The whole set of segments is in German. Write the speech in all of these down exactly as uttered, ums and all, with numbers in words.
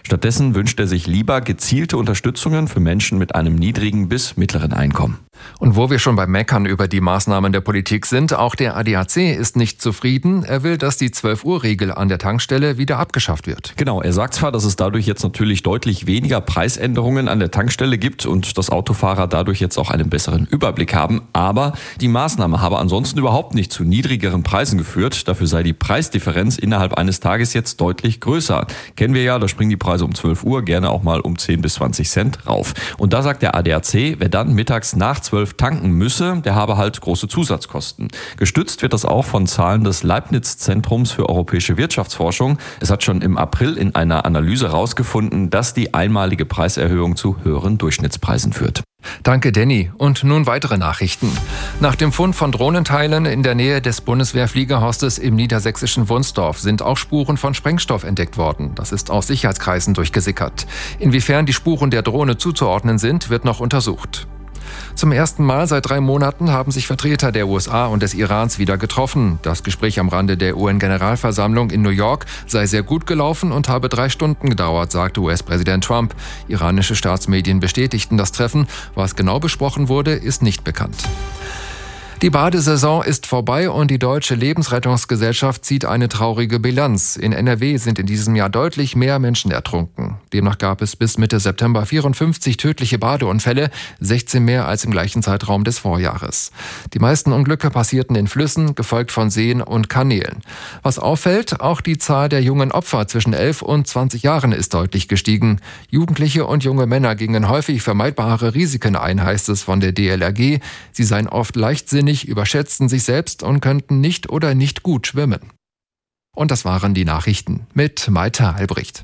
Stattdessen wünscht er sich lieber gezielte Unterstützungen für Menschen mit einem niedrigen bis mittleren Einkommen. Und wo wir schon beim Meckern über die Maßnahmen der Politik sind, auch der A D A C ist nicht zufrieden. Er will, dass die zwölf-Uhr-Regel an der Tankstelle wieder abgeschafft wird. Genau, er sagt zwar, dass es dadurch jetzt natürlich deutlich weniger Preisänderungen an der Tankstelle gibt und dass Autofahrer dadurch jetzt auch einen besseren Überblick haben, aber die Maßnahme habe ansonsten überhaupt nicht zu niedrigeren Preisen geführt. Dafür sei die Preisdifferenz innerhalb eines Tages jetzt deutlich größer. Kennen wir ja, da springen die Preise um zwölf Uhr gerne auch mal um zehn bis zwanzig Cent rauf. Und da sagt der A D A C, wer dann mittags nach zwölf tanken müsse, der habe halt große Zusatzkosten. Gestützt wird das auch von Zahlen des Leibniz-Zentrums für europäische Wirtschaftsforschung. Es hat schon im April in einer Analyse herausgefunden, dass die einmalige Preiserhöhung zu höheren Durchschnittspreisen führt. Danke, Danny. Und nun weitere Nachrichten. Nach dem Fund von Drohnenteilen in der Nähe des Bundeswehrfliegerhostes im niedersächsischen Wunsdorf sind auch Spuren von Sprengstoff entdeckt worden. Das ist aus Sicherheitskreisen durchgesickert. Inwiefern die Spuren der Drohne zuzuordnen sind, wird noch untersucht. Zum ersten Mal seit drei Monaten haben sich Vertreter der U S A und des Irans wieder getroffen. Das Gespräch am Rande der U N-Generalversammlung in New York sei sehr gut gelaufen und habe drei Stunden gedauert, sagte U S-Präsident Trump. Iranische Staatsmedien bestätigten das Treffen. Was genau besprochen wurde, ist nicht bekannt. Die Badesaison ist vorbei und die Deutsche Lebensrettungsgesellschaft zieht eine traurige Bilanz. In N R W sind in diesem Jahr deutlich mehr Menschen ertrunken. Demnach gab es bis Mitte September vierundfünfzig tödliche Badeunfälle, sechzehn mehr als im gleichen Zeitraum des Vorjahres. Die meisten Unglücke passierten in Flüssen, gefolgt von Seen und Kanälen. Was auffällt, auch die Zahl der jungen Opfer zwischen elf und zwanzig Jahren ist deutlich gestiegen. Jugendliche und junge Männer gingen häufig vermeidbare Risiken ein, heißt es von der D L R G. Sie seien oft leichtsinnig, überschätzten sich selbst und könnten nicht oder nicht gut schwimmen. Und das waren die Nachrichten mit Maite Albrecht.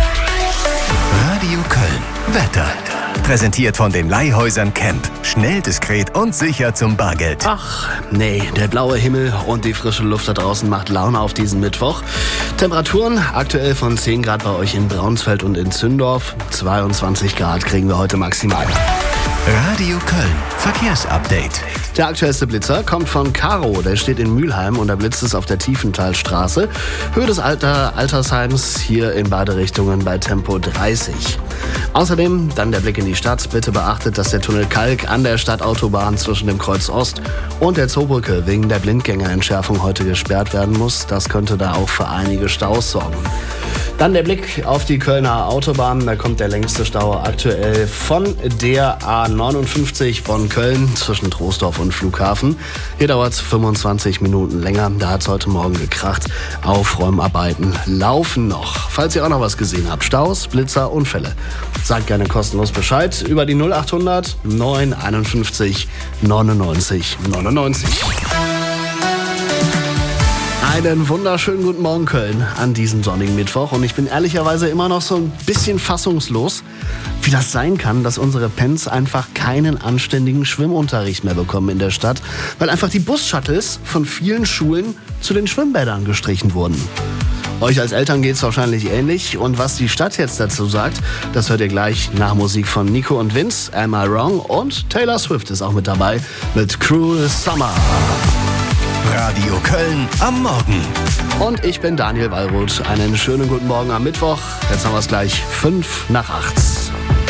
Radio Köln. Wetter. Präsentiert von den Leihhäusern Camp. Schnell, diskret und sicher zum Bargeld. Ach, nee, der blaue Himmel und die frische Luft da draußen macht Laune auf diesen Mittwoch. Temperaturen aktuell von zehn Grad bei euch in Braunsfeld und in Zündorf. zweiundzwanzig Grad kriegen wir heute maximal. Radio Köln. Verkehrsupdate. Der aktuellste Blitzer kommt von Caro. Der steht in Mülheim und da blitzt es auf der Tiefenthalstraße. Höhe des Alter Altersheims hier in beide Richtungen bei Tempo dreißig. Außerdem dann der Blick in die Stadt. Bitte beachtet, dass der Tunnel Kalk an der Stadtautobahn zwischen dem Kreuz Ost und der Zoobrücke wegen der Blindgängerentschärfung heute gesperrt werden muss. Das könnte da auch für einige Staus sorgen. Dann der Blick auf die Kölner Autobahn. Da kommt der längste Stau aktuell von der A neunundfünfzig Bonn-Köln zwischen Troisdorf und Flughafen. Hier dauert es fünfundzwanzig Minuten länger. Da hat es heute Morgen gekracht. Aufräumarbeiten laufen noch. Falls ihr auch noch was gesehen habt, Staus, Blitzer, Unfälle, sagt gerne kostenlos Bescheid über die null achthundert neun einundfünfzig neunundneunzig neunundneunzig. Einen wunderschönen guten Morgen, Köln, an diesem sonnigen Mittwoch. Und ich bin ehrlicherweise immer noch so ein bisschen fassungslos, wie das sein kann, dass unsere Pens einfach keinen anständigen Schwimmunterricht mehr bekommen in der Stadt, weil einfach die Bus-Shuttles von vielen Schulen zu den Schwimmbädern gestrichen wurden. Euch als Eltern geht's wahrscheinlich ähnlich. Und was die Stadt jetzt dazu sagt, das hört ihr gleich nach Musik von Nico und Vince, Am I Wrong? Und Taylor Swift ist auch mit dabei mit Cruel Summer. Radio Köln am Morgen. Und ich bin Daniel Wallroth. Einen schönen guten Morgen am Mittwoch. Jetzt haben wir es gleich fünf nach acht.